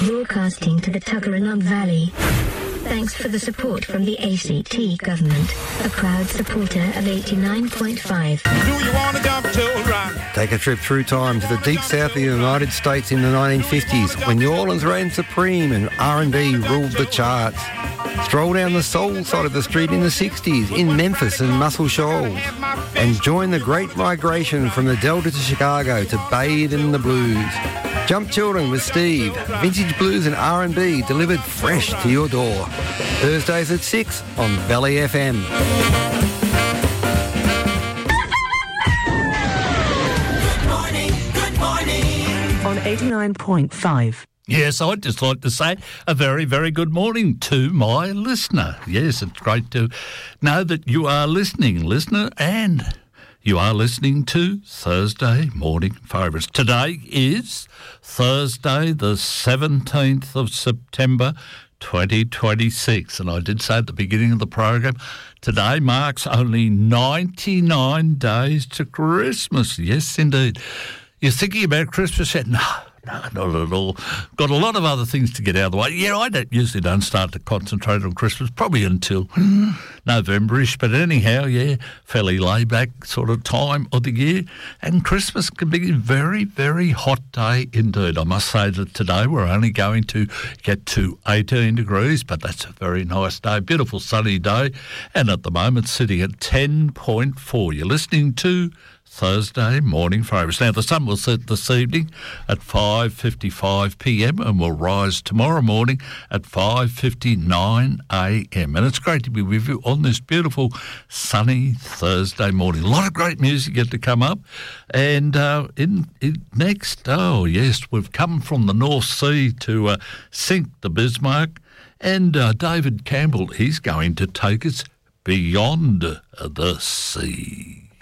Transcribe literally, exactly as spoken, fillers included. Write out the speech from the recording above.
broadcasting to the Tuggeranong Valley. Thanks for the support from the A C T government, a proud supporter of eighty-nine point five. Do you want to jump to run? Take a trip through time to the deep south of the United States in the nineteen fifties, when New Orleans reigned supreme and R and B ruled the charts. Stroll down the soul side of the street in the sixties in Memphis and Muscle Shoals, and join the great migration from the Delta to Chicago to bathe in the blues. Jump Children with Steve, vintage blues and R and B delivered fresh to your door. Thursdays at six on Valley F M. Good morning, good morning. On eighty-nine point five. Yes, I'd just like to say a very, very good morning to my listener. Yes, it's great to know that you are listening, listener, and you are listening to Thursday Morning Favourites. Today is Thursday, the seventeenth of September, twenty twenty-six. And I did say at the beginning of the program, today marks only ninety-nine days to Christmas. Yes, indeed. You're thinking about Christmas yet? No. No, not at all. Got a lot of other things to get out of the way. Yeah, I don't, usually don't start to concentrate on Christmas, probably until November-ish. But anyhow, yeah, fairly laid-back sort of time of the year. And Christmas can be a very, very hot day indeed. I must say that today we're only going to get to eighteen degrees, but that's a very nice day, beautiful sunny day. And at the moment, sitting at ten point four. You're listening to Thursday Morning Favourites. Now, the sun will set this evening at five fifty-five p m and will rise tomorrow morning at five fifty-nine a m. And it's great to be with you on this beautiful sunny Thursday morning. A lot of great music yet to come up. And uh, in, in next, oh yes, we've come from the North Sea to uh, sink the Bismarck. And uh, David Campbell, he's going to take us beyond the sea.